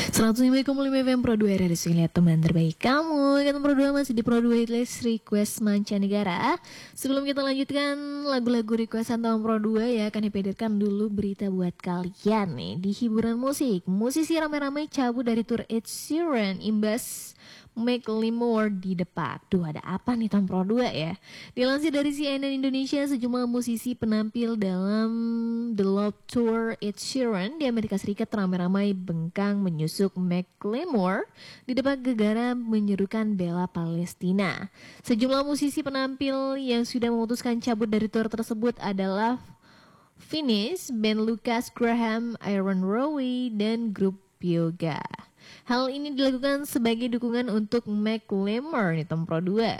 105,5 FM Pro 2 Radio Lihat teman terbaik kamu. Kita Pro 2 masih di Pro 2 Hitlist Request Mancanegara. Sebelum kita lanjutkan lagu-lagu requestan tahun Pro 2 ya, akan dipedirkan dulu berita buat kalian nih. Di hiburan musik, musisi ramai-ramai cabut dari tour Ed Sheeran imbas Macklemore di Depak. Duh, ada apa nih tahun Pro 2 ya? Dilansir dari CNN Indonesia, sejumlah musisi penampil dalam The Love Tour Ed Sheeran di Amerika Serikat ramai-ramai bengkang menyusuk Macklemore di Depak gegara menyerukan bela Palestina. Sejumlah musisi penampil yang sudah memutuskan cabut dari tour tersebut adalah Finnish, Ben Lucas Graham, Aaron Rowe, dan grup Yoga. Hal ini dilakukan sebagai dukungan untuk Macklemore nih Tom Pro 2.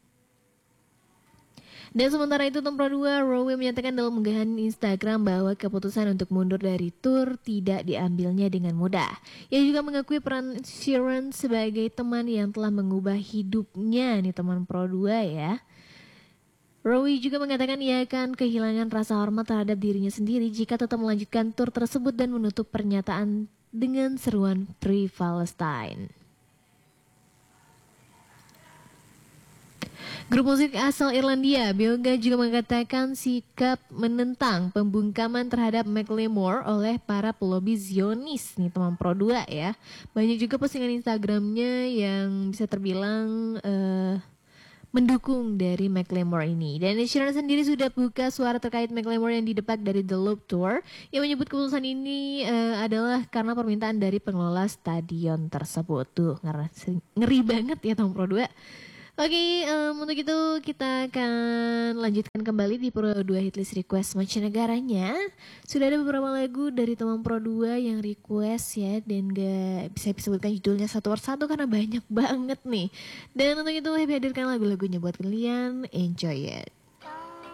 Dan sementara itu Tom Pro 2, Rowe menyatakan dalam unggahan Instagram bahwa keputusan untuk mundur dari tour tidak diambilnya dengan mudah. Ia juga mengakui peran Sheeran sebagai teman yang telah mengubah hidupnya nih teman Pro 2 ya. Rowe juga mengatakan ia akan kehilangan rasa hormat terhadap dirinya sendiri jika tetap melanjutkan tur tersebut dan menutup pernyataan dengan seruan Free Palestine. Grup musik asal Irlandia, Yoga juga mengatakan sikap menentang pembungkaman terhadap Macklemore oleh para pelobi Zionis nih teman Pro 2 ya. Banyak juga postingan Instagramnya yang bisa terbilang mendukung dari Macklemore ini. Dan Sheeran sendiri sudah buka suara terkait Macklemore yang didepak dari The Loop Tour, yang menyebut keputusan ini adalah karena permintaan dari pengelola stadion tersebut. Tuh, ngeri banget ya Tom Pro 2. Oke, untuk itu kita akan lanjutkan kembali di Pro 2 Hitlist Request Mancanegaranya. Sudah ada beberapa lagu dari teman Pro 2 yang request ya, dan gak bisa disebutkan judulnya satu persatu karena banyak banget nih. Dan untuk itu hadirkan lagu-lagunya buat kalian, enjoy it.